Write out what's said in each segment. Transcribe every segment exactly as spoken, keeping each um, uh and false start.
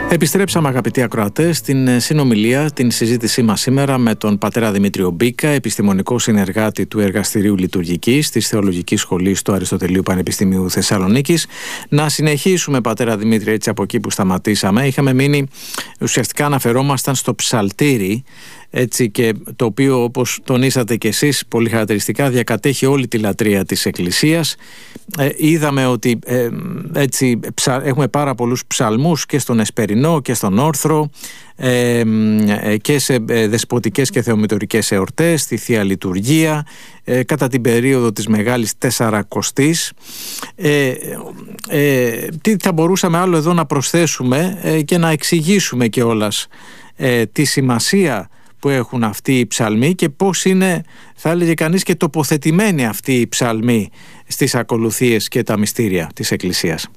Επιστρέψαμε, αγαπητοί ακροατές, στην συνομιλία, την συζήτησή μας σήμερα με τον πατέρα Δημήτριο Μπίκα, επιστημονικό συνεργάτη του Εργαστηρίου Λειτουργικής της Θεολογικής Σχολής του Αριστοτελείου Πανεπιστημίου Θεσσαλονίκης. Να συνεχίσουμε, πατέρα Δημήτρη, έτσι από εκεί που σταματήσαμε. Είχαμε μείνει, ουσιαστικά αναφερόμασταν στο ψαλτήρι, έτσι, και το οποίο, όπως τονίσατε και εσείς πολύ χαρακτηριστικά, διακατέχει όλη τη λατρεία της Εκκλησίας. Ε, είδαμε ότι ε, έτσι ψα, έχουμε πάρα πολλούς ψαλμούς και στον Εσπερινό και στον Όρθρο, ε, ε, και σε ε, δεσποτικές και θεομητορικές εορτές, στη Θεία Λειτουργία, ε, κατά την περίοδο της Μεγάλης Τεσσαρακοστής. Ε, ε, τι θα μπορούσαμε άλλο εδώ να προσθέσουμε ε, και να εξηγήσουμε κιόλας ε, τη σημασία που έχουν αυτοί οι ψαλμοί και πώς είναι, θα έλεγε κανείς, και τοποθετημένοι αυτοί οι ψαλμοί στις ακολουθίες και τα μυστήρια της Εκκλησίας.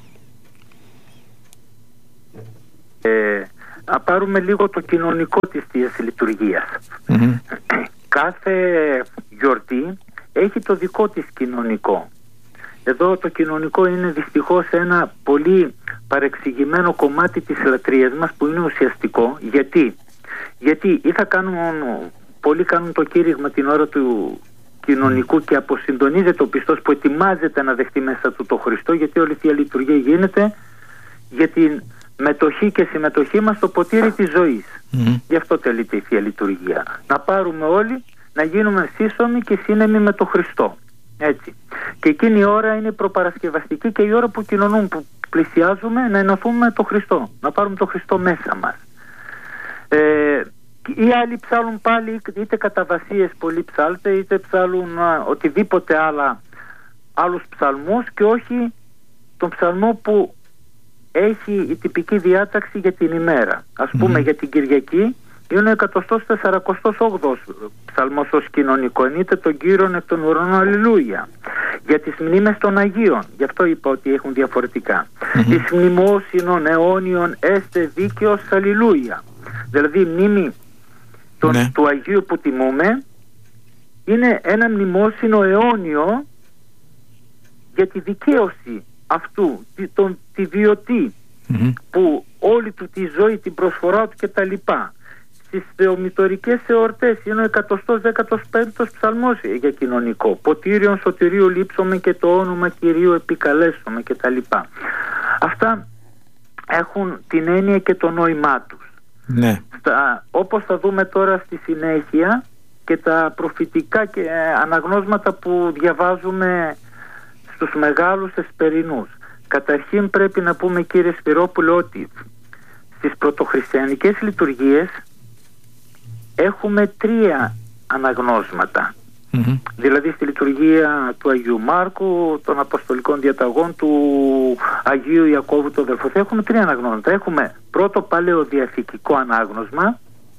Ε, να πάρουμε λίγο το κοινωνικό της Θείας Λειτουργίας. Mm-hmm. Κάθε γιορτή έχει το δικό της κοινωνικό. Εδώ το κοινωνικό είναι δυστυχώς ένα πολύ παρεξηγημένο κομμάτι της λατρείας μας, που είναι ουσιαστικό. Γιατί Γιατί ή θα κάνουν, πολλοί κάνουν το κήρυγμα την ώρα του κοινωνικού και αποσυντονίζεται ο πιστός που ετοιμάζεται να δεχτεί μέσα του το Χριστό, γιατί όλη η Θεία Λειτουργία γίνεται για την μετοχή και συμμετοχή μας στο ποτήρι της ζωής. Mm-hmm. Γι' αυτό τελείται η Θεία Λειτουργία. Να πάρουμε όλοι, να γίνουμε σύσσωμοι και σύνεμοι με το Χριστό. Έτσι. Και εκείνη η ώρα είναι προπαρασκευαστική και η ώρα που κοινωνούμε, που πλησιάζουμε να ενωθούμε με το Χριστό, να πάρουμε το Χριστό μέσα μας. Ε, οι άλλοι ψάλουν πάλι είτε καταβασίες πολλοί ψάλτε, είτε ψάλουν α, οτιδήποτε άλλα, άλλους ψαλμούς, και όχι τον ψαλμό που έχει η τυπική διάταξη για την ημέρα. Ας πούμε mm. για την Κυριακή είναι ο εκατοστός τεσσαρακοστός όγδοος ψαλμός ως κοινωνικό, ενείται τον Κύριον εκ των ουρανών αλληλούια. Για τις μνήμες των Αγίων, γι' αυτό είπα ότι έχουν διαφορετικά. Mm-hmm. Εις μνημόσυνον αιώνιον έστε δίκαιος αλληλούια. Δηλαδή η μνήμη των, ναι. του Αγίου που τιμούμε είναι ένα μνημόσυνο αιώνιο για τη δικαίωση αυτού, τη, τον, τη βιωτή mm-hmm. που όλη του τη ζωή, την προσφορά του κτλ. Στις θεομητορικές εορτές είναι ο εκατοστός δέκατος πέμπτος ψαλμός για κοινωνικό. Ποτήριον σωτηρίου λείψομαι και το όνομα Κυρίου επικαλέσομαι κτλ. Αυτά έχουν την έννοια και το νόημά τους. Ναι. Στα, όπως θα δούμε τώρα στη συνέχεια, και τα προφητικά και αναγνώσματα που διαβάζουμε στους μεγάλους Εσπερινούς. Καταρχήν πρέπει να πούμε, κύριε Σπυρόπουλο, ότι στις πρωτοχριστιανικές λειτουργίες έχουμε τρία αναγνώσματα. Mm-hmm. Δηλαδή στη λειτουργία του Αγίου Μάρκου, των Αποστολικών Διαταγών, του Αγίου Ιακώβου του αδελφού, έχουμε τρία αναγνώσματα. Έχουμε πρώτο παλαιοδιαθηκικό ανάγνωσμα,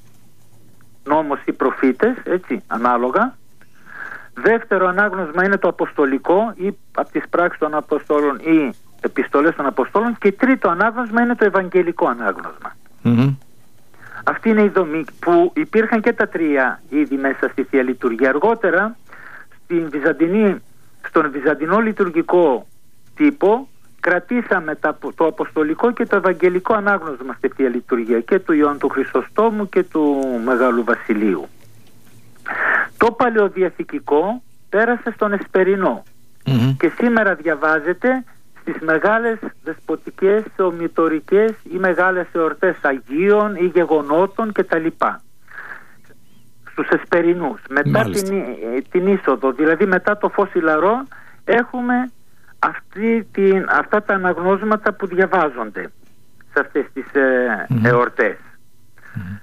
νόμος ή προφήτες, έτσι, ανάλογα. Δεύτερο ανάγνωσμα είναι το αποστολικό, ή από τις πράξεις των Αποστόλων ή επιστολές των Αποστόλων. Και τρίτο ανάγνωσμα είναι το ευαγγελικό ανάγνωσμα. Mm-hmm. Αυτή είναι η δομή, που υπήρχαν και τα τρία ήδη μέσα στη Θεία Λειτουργία. Αργότερα στην Βυζαντινή, στον βυζαντινό λειτουργικό τύπο κρατήσαμε τα, το αποστολικό και το ευαγγελικό ανάγνωσμα στη Θεία Λειτουργία, και του Ιωάννου του Χρυσοστόμου και του Μεγάλου Βασιλείου. Το παλαιοδιαθηκικό πέρασε στον Εσπερινό mm-hmm. και σήμερα διαβάζεται στις μεγάλες δεσποτικές, θεομητορικές ή μεγάλες εορτές Αγίων ή γεγονότων κτλ. Στους Εσπερινούς. Μετά την, την είσοδο, δηλαδή μετά το φως ηλαρό, έχουμε αυτή την, αυτά τα αναγνώσματα που διαβάζονται σε αυτές τις ε, mm-hmm. εορτές. Mm-hmm.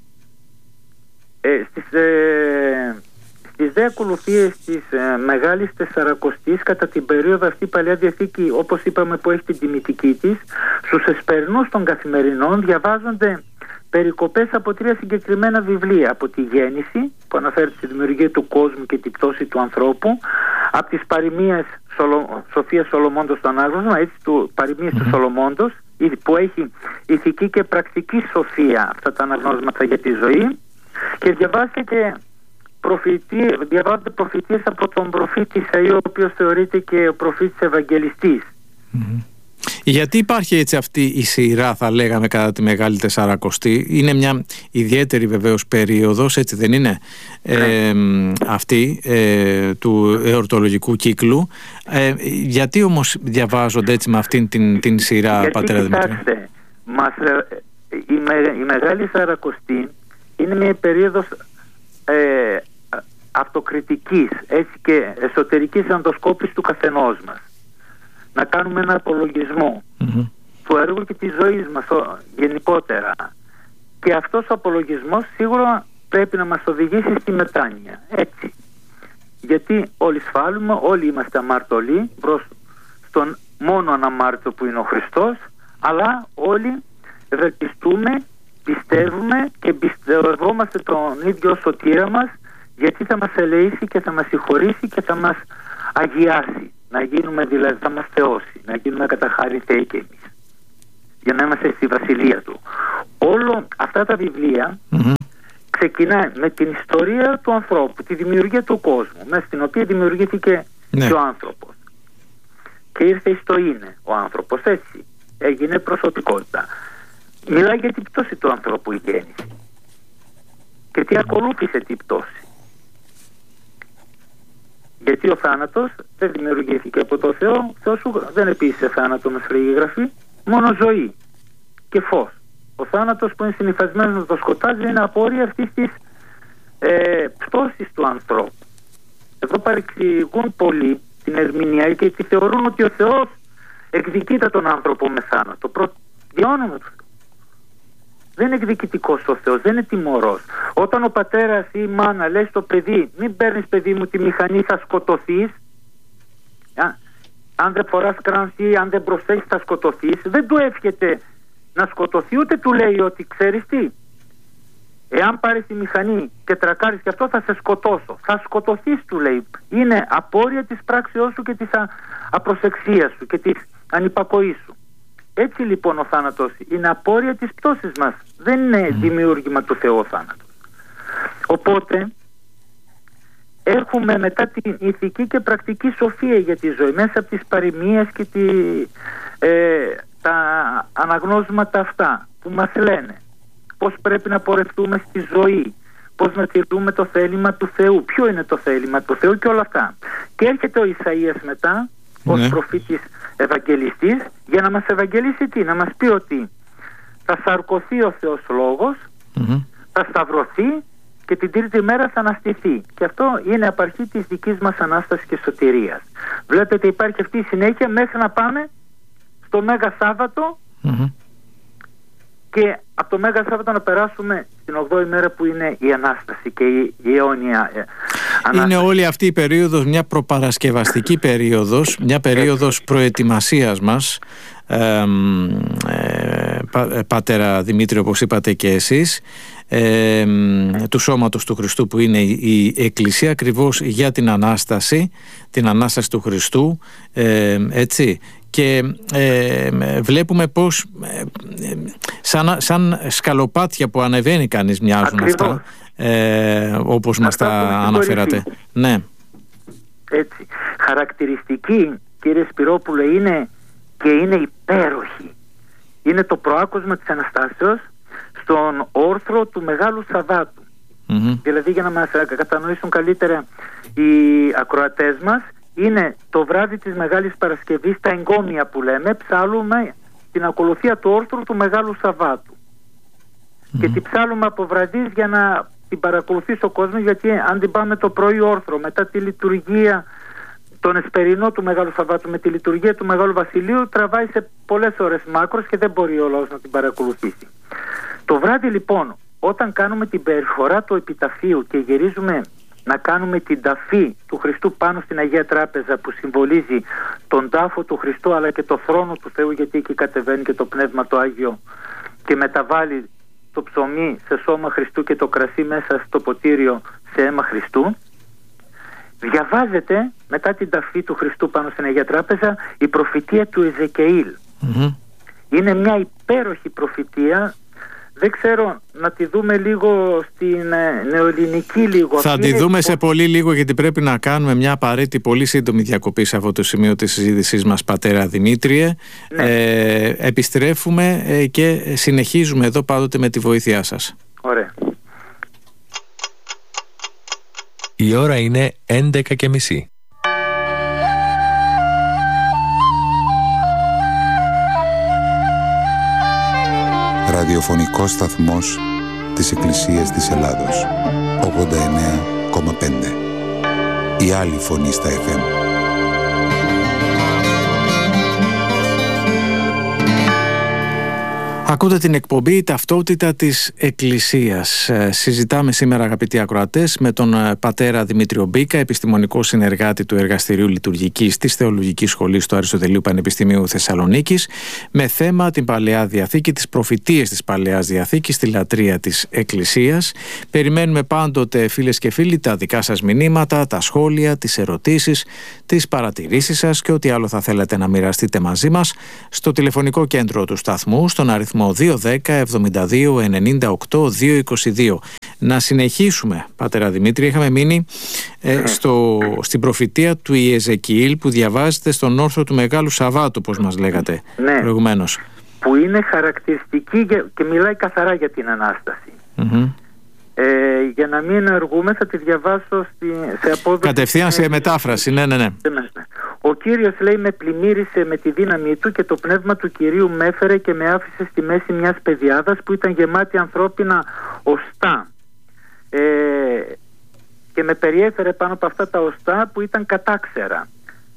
Ε, στις, ε, στις δε ακολουθίες της ε, Μεγάλης Τεσσαρακοστής, κατά την περίοδο αυτή, η Παλαιά Διαθήκη, όπως είπαμε, που έχει την τιμητική της, στους Εσπερινούς των καθημερινών διαβάζονται περικοπές από τρία συγκεκριμένα βιβλία. Από τη Γέννηση, που αναφέρει τη δημιουργία του κόσμου και την πτώση του ανθρώπου, από τις παροιμίες Σολο, Σοφίας Σολομώντος το ανάγνωσμα, έτσι, του παροιμίες mm-hmm. του Σολομώντος, που έχει ηθική και πρακτική σοφία αυτά τα αναγνώσματα για τη ζωή. Και διαβάζεται και προφητή, διαβάζονται προφητείες από τον προφήτη Ισαΐα, ο οποίος θεωρείται και ο προφήτης Ευαγγελιστής. Mm-hmm. Γιατί υπάρχει έτσι αυτή η σειρά, θα λέγαμε, κατά τη Μεγάλη Τεσσαρακοστή? Είναι μια ιδιαίτερη βεβαίως περίοδος, έτσι δεν είναι, ε, αυτή ε, του εορτολογικού κύκλου. Ε, γιατί όμως διαβάζονται έτσι με αυτήν την, την σειρά, γιατί, πατέρα Δημήτρη? Κοιτάξτε, μας, η, με, η Μεγάλη Τεσσαρακοστή είναι μια περίοδος ε, αυτοκριτικής, έτσι, και εσωτερικής αντοσκόπης του καθενός μας. Να κάνουμε ένα απολογισμό mm-hmm. του έργου και της ζωής μας γενικότερα. Και αυτός ο απολογισμός σίγουρα πρέπει να μας οδηγήσει στη μετάνοια. Έτσι. Γιατί όλοι σφάλουμε, όλοι είμαστε αμαρτωλοί προς τον μόνο αναμάρτητο που είναι ο Χριστός, αλλά όλοι ευελπιστούμε, πιστεύουμε και πιστεύομαστε τον ίδιο σωτήρα μας, γιατί θα μας ελεήσει και θα μας συγχωρήσει και θα μας αγιάσει. Να γίνουμε δηλαδή, θα μας θεώσει, να γίνουμε κατά χάρη Θεοί και εμείς, για να είμαστε στη βασιλεία του. Όλο αυτά τα βιβλία mm-hmm. ξεκινάει με την ιστορία του ανθρώπου, τη δημιουργία του κόσμου, μέσα στην οποία δημιουργήθηκε ναι. και ο άνθρωπος. Και ήρθε στο είναι ο άνθρωπος, έτσι. Έγινε προσωπικότητα. Μιλάει για την πτώση του ανθρώπου η γέννηση. Και τι ακολούθησε την πτώση. Γιατί ο θάνατος δεν δημιουργήθηκε από το Θεό. Θεός δεν επίσης θάνατο, μας λέγει η Γραφή, μόνο ζωή και φως. Ο θάνατος που είναι συνυφασμένος να το σκοτάζει είναι απόρρια αυτής της ε, πτώσης του ανθρώπου. Εδώ παρεξηγούν πολύ την ερμηνεία και τη θεωρούν ότι ο Θεός εκδικείται τον άνθρωπο με θάνατο. Προδιώνουμε του Θεού. Δεν είναι εκδικητικός ο Θεός, δεν είναι τιμωρός. Όταν ο πατέρας ή η μάνα λέει στο παιδί, μην παίρνεις παιδί μου τη μηχανή, θα σκοτωθείς, αν δεν φοράς κράνθι, αν δεν προσέχεις θα σκοτωθείς, δεν του εύχεται να σκοτωθεί, ούτε του λέει ότι ξέρεις τι, εάν πάρεις τη μηχανή και τρακάρεις και αυτό θα σε σκοτώσω. Θα σκοτωθείς, του λέει. Είναι απόρρια της πράξεώς σου και της απροσεξίας σου και της ανυπακοής σου. Έτσι λοιπόν ο θάνατος είναι απόρρια της πτώσης μας. Δεν είναι δημιούργημα του Θεού ο θάνατος. Οπότε έχουμε μετά την ηθική και πρακτική σοφία για τη ζωή, μέσα από τις παροιμίες και τη, ε, τα αναγνώσματα αυτά που μας λένε πώς πρέπει να πορευτούμε στη ζωή, πώς να τηρούμε το θέλημα του Θεού, ποιο είναι το θέλημα του Θεού και όλα αυτά. Και έρχεται ο Ισαΐας μετά ως ναι. προφήτης Ευαγγελιστής για να μας ευαγγελίσει τι, να μας πει ότι θα σαρκωθεί ο Θεός Λόγος, mm-hmm. θα σταυρωθεί και την τρίτη μέρα θα αναστηθεί. Και αυτό είναι απαρχή της δικής μας Ανάστασης και σωτηρίας. Βλέπετε υπάρχει αυτή η συνέχεια μέχρι να πάμε στο Μέγα Σάββατο mm-hmm. και από το Μέγα Σάββατο να περάσουμε στην ογδόη μέρα που είναι η Ανάσταση και η, η αιώνια ε, Ανάσταση. Είναι όλη αυτή η περίοδος μια προπαρασκευαστική περίοδος, μια περίοδος προετοιμασίας μας, ε, ε, πα, πατέρα Δημήτρη, όπως είπατε και εσείς, ε, του σώματος του Χριστού που είναι η Εκκλησία, ακριβώς για την Ανάσταση, την Ανάσταση του Χριστού, ε, έτσι. Και ε, βλέπουμε πως ε, σαν, σαν σκαλοπάτια που ανεβαίνει κανείς μοιάζουν ακριβώς. Αυτά ε, όπως μας τα αναφέρατε. Ναι. Έτσι. Χαρακτηριστική, κύριε Σπυρόπουλε, είναι και είναι υπέροχη. Είναι το προάκοσμα της Αναστάσεως στον όρθρο του Μεγάλου Σαββάτου. Mm-hmm. Δηλαδή, για να μας κατανοήσουν καλύτερα οι ακροατές μας, είναι το βράδυ της Μεγάλης Παρασκευής, τα εγκόμια που λέμε, ψάλουμε την ακολουθία του όρθρου του Μεγάλου Σαββάτου. Mm-hmm. Και την ψάλουμε από βραδείς για να την παρακολουθήσει ο κόσμος, γιατί αν την πάμε το πρωί όρθρο, μετά τη λειτουργία, τον εσπερινό του Μεγάλου Σαββάτου με τη λειτουργία του Μεγάλου Βασιλείου, τραβάει σε πολλές ώρες μάκρος και δεν μπορεί ο λαός να την παρακολουθήσει. Το βράδυ λοιπόν, όταν κάνουμε την περιφορά του επιταφείου και γυρίζουμε να κάνουμε την ταφή του Χριστού πάνω στην Αγία Τράπεζα, που συμβολίζει τον τάφο του Χριστού αλλά και το θρόνο του Θεού, γιατί εκεί κατεβαίνει και το Πνεύμα το Άγιο και μεταβάλλει το ψωμί σε σώμα Χριστού και το κρασί μέσα στο ποτήριο σε αίμα Χριστού, διαβάζεται μετά την ταφή του Χριστού πάνω στην Αγία Τράπεζα η προφητεία του Εζεκεήλ. Mm-hmm. Είναι μια υπέροχη προφητεία, Δεν ξέρω, να τη δούμε λίγο στην ε, νεοελληνική λίγο. Θα τη δούμε σε πολύ λίγο, γιατί πρέπει να κάνουμε μια απαραίτητη πολύ σύντομη διακοπή σε αυτό το σημείο της συζήτησής μας, πατέρα Δημήτριε. Ναι. Ε, επιστρέφουμε ε, και συνεχίζουμε εδώ πάντοτε με τη βοήθειά σας. Ωραία. Η ώρα είναι έντεκα και μισή. Ραδιοφωνικός σταθμός της Εκκλησίας της Ελλάδος, ογδόντα εννέα κόμμα πέντε. Η άλλη φωνή στα εφ εμ. Ακούτε την εκπομπή «Η Ταυτότητα της Εκκλησίας». Συζητάμε σήμερα, αγαπητοί ακροατές, με τον πατέρα Δημήτριο Μπίκα, επιστημονικό συνεργάτη του Εργαστηρίου Λειτουργικής της Θεολογικής Σχολής του Αριστοτελείου Πανεπιστημίου Θεσσαλονίκης, με θέμα την Παλαιά Διαθήκη, τις προφητείες της Παλαιάς Διαθήκης, τη λατρεία της Εκκλησίας. Περιμένουμε πάντοτε, φίλες και φίλοι, τα δικά σας μηνύματα, τα σχόλια, τις ερωτήσεις, τις παρατηρήσεις σας και ό,τι άλλο θα θέλετε να μοιραστείτε μαζί μας στο τηλεφωνικό κέντρο του σταθμού, στον αριθμό δύο δέκα εβδομήντα δύο ενενήντα οκτώ διακόσια είκοσι δύο. Να συνεχίσουμε, πατέρα Δημήτρη. Είχαμε μείνει ε, στο, στην προφητεία του Ιεζεκιήλ που διαβάζεται στον όρθο του Μεγάλου Σαββάτου, όπως μας λέγατε, ναι, προηγουμένως. Που είναι χαρακτηριστική και μιλάει καθαρά για την Ανάσταση. Mm-hmm. Ε, για να μην αργούμε, θα τη διαβάσω στη, σε απόδοση. Κατευθείαν σε μετάφραση, ναι, ναι, ναι. Ο Κύριος, λέει, με πλημμύρισε με τη δύναμη του και το πνεύμα του Κυρίου με έφερε και με άφησε στη μέση μιας πεδιάδας που ήταν γεμάτη ανθρώπινα οστά. Ε, και με περιέφερε πάνω από αυτά τα οστά που ήταν κατάξερα.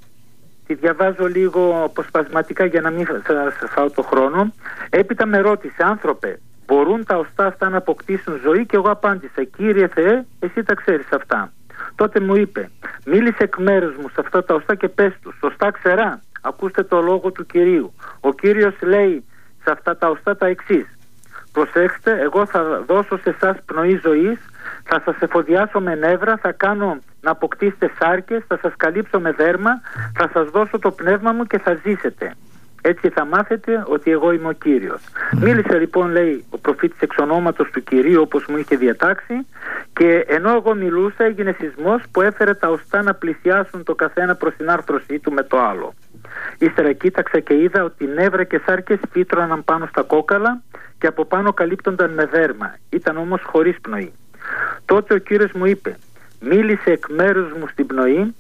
Τη διαβάζω λίγο αποσπασματικά για να μην σας φάω το χρόνο. Έπειτα με ρώτησε: άνθρωπε, μπορούν τα οστά αυτά να αποκτήσουν ζωή? Και εγώ απάντησα: Κύριε Θεέ, εσύ τα ξέρεις αυτά. Τότε μου είπε: μίλησε εκ μέρους μου σε αυτά τα οστά και πες τους: οστά ξερά, ακούστε το λόγο του Κυρίου. Ο Κύριος λέει σε αυτά τα οστά τα εξής: προσέξτε, εγώ θα δώσω σε εσάς πνοή ζωής, θα σας εφοδιάσω με νεύρα, θα κάνω να αποκτήσετε σάρκες, θα σας καλύψω με δέρμα, θα σας δώσω το πνεύμα μου και θα ζήσετε. Έτσι θα μάθετε ότι εγώ είμαι ο Κύριος. Mm. Μίλησε λοιπόν, λέει, ο προφήτης εξ ονόματος του Κυρίου, όπως μου είχε διατάξει, και ενώ εγώ μιλούσα έγινε σεισμός που έφερε τα οστά να πλησιάσουν το καθένα προς την άρθρωσή του με το άλλο. Ύστερα κοίταξα και είδα ότι νεύρα και σάρκες φύτρωναν πάνω στα κόκαλα και από πάνω καλύπτονταν με δέρμα. Ήταν όμως χωρίς πνοή. Τότε ο Κύριος μου είπε: μίλησε εκ μέρους μου στην πνοή,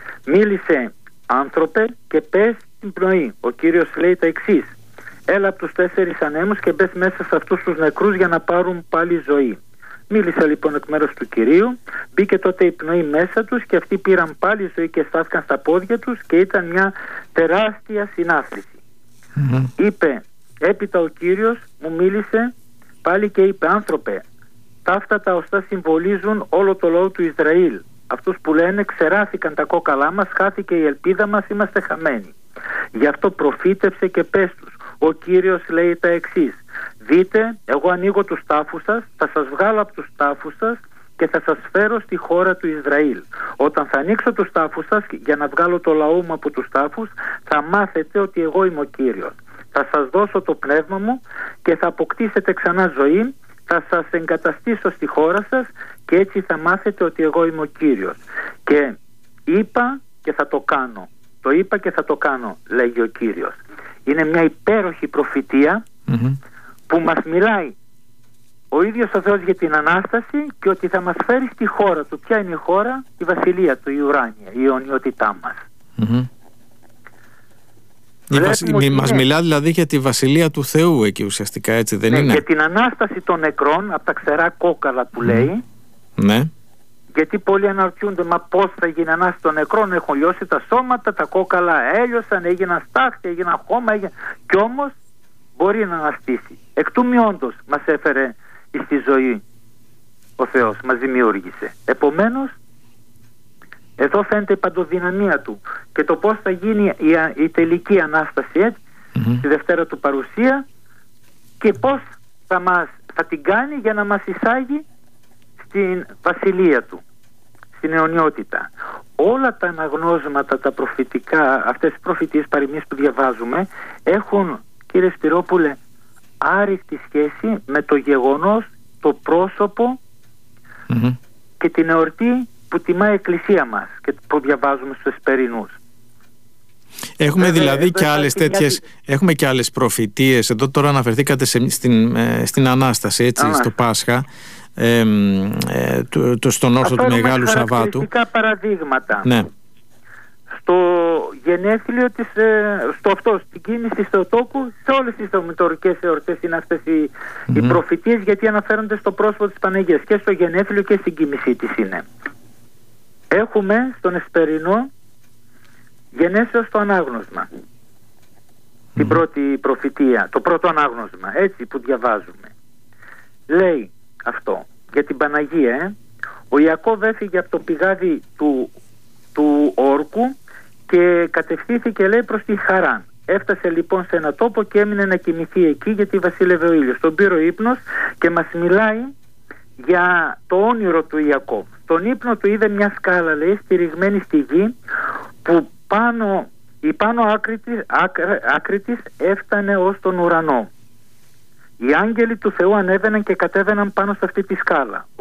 μίλησε, άνθρωπε, και πες την πνοή. Ο Κύριος λέει τα εξής: έλα από τους τέσσερις ανέμους και μπες μέσα σε αυτούς τους νεκρούς για να πάρουν πάλι ζωή. Μίλησα λοιπόν εκ μέρους του Κυρίου, μπήκε τότε η πνοή μέσα τους και αυτοί πήραν πάλι ζωή και στάθηκαν στα πόδια τους και ήταν μια τεράστια συνάθληση. Mm-hmm. Είπε έπειτα ο Κύριος, μου μίλησε πάλι και είπε: άνθρωπε, ταύτα τα οστά συμβολίζουν όλο το λαό του Ισραήλ. Αυτούς που λένε ξεράθηκαν τα κόκαλά μας, χάθηκε η ελπίδα μας, είμαστε χαμένοι. Γι' αυτό προφήτευσε και πες τους: ο Κύριος λέει τα εξής: δείτε, εγώ ανοίγω τους τάφους σας, θα σας βγάλω από τους τάφους σας και θα σας φέρω στη χώρα του Ισραήλ. Όταν θα ανοίξω τους τάφους σας για να βγάλω το λαό μου από τους τάφους, θα μάθετε ότι εγώ είμαι ο Κύριος. Θα σας δώσω το πνεύμα μου και θα αποκτήσετε ξανά ζωή, θα σας εγκαταστήσω στη χώρα σας και έτσι θα μάθετε ότι εγώ είμαι ο Κύριος. Και είπα και θα το κάνω. Το είπα και θα το κάνω, λέγει ο Κύριος. Είναι μια υπέροχη προφητεία mm-hmm. που μας μιλάει ο ίδιος ο Θεός για την Ανάσταση και ότι θα μας φέρει στη χώρα του. Ποια είναι η χώρα? Η βασιλεία του, η ουράνια, η αιωνιότητά μας. Mm-hmm. Βασι... Μας είναι... μιλά δηλαδή για τη βασιλεία του Θεού εκεί ουσιαστικά, έτσι δεν ναι, είναι? Για την Ανάσταση των νεκρών από τα ξερά κόκαλα που mm. λέει. Ναι. Γιατί πολλοί αναρωτιούνται, μα πώς θα γίνει Ανάσταση των νεκρών? Έχουν λιώσει τα σώματα, τα κόκαλα έλειωσαν, έγιναν στάχτη, έγιναν χώμα, έγιναν... κι όμως μπορεί να αναστήσει. Εκ του μειόντος μας έφερε στη ζωή ο Θεός, μας δημιούργησε. Επομένως, εδώ φαίνεται η παντοδυναμία του και το πώς θα γίνει η, η τελική Ανάσταση, έτσι, mm-hmm. τη Δευτέρα του παρουσία, και πώς θα, μας, θα την κάνει για να μας εισάγει στην βασιλεία του, στην αιωνιότητα. Όλα τα αναγνώσματα, τα προφητικά, αυτές τις προφητείες παροιμίες που διαβάζουμε έχουν, κύριε Σπυρόπουλε, άρρηκτη σχέση με το γεγονός, το πρόσωπο mm-hmm. και την εορτή που τιμά η Εκκλησία μας και που διαβάζουμε στους Εσπερινούς. Έχουμε Βέβαια, δηλαδή και άλλες τέτοιες, μια... έχουμε και άλλες προφητείες. Εδώ τώρα αναφερθήκατε σε, στην, ε, στην Ανάσταση, έτσι, Ανάσταση. στο Πάσχα, ε, ε, το, το, στον όρθο του Μεγάλου Σαββάτου. Χαρακτηριστικά παραδείγματα. Ναι. Στο γενέθλιο της, ε, στο αυτό, στην κίνηση στο τόκου, σε όλες τις θεομητορικές εορτές είναι αυτές οι, mm-hmm. οι προφητείες, γιατί αναφέρονται στο πρόσωπο της Παναγίας, και στο γενέθλιο και στην κίνησή της είναι. Έχουμε στον Εσπερινό γενέσεως το ανάγνωσμα. Mm-hmm. Την πρώτη προφητεία, το πρώτο ανάγνωσμα, έτσι που διαβάζουμε. Λέει αυτό για την Παναγία, ε? Ο Ιακώβ έφυγε από το πηγάδι του, του όρκου και κατευθύνθηκε, λέει, προς τη Χαράν. Έφτασε λοιπόν σε ένα τόπο και έμεινε να κοιμηθεί εκεί, γιατί βασίλευε ο ήλιος. Τον πήρε ο ύπνος και μας μιλάει για το όνειρο του Ιακώβ. Στον ύπνο του είδε μια σκάλα, λέει, στηριγμένη στη γη, που πάνω, η πάνω άκρη της, άκρη, άκρη της έφτανε ως τον ουρανό. Οι άγγελοι του Θεού ανέβαιναν και κατέβαιναν πάνω σε αυτή τη σκάλα.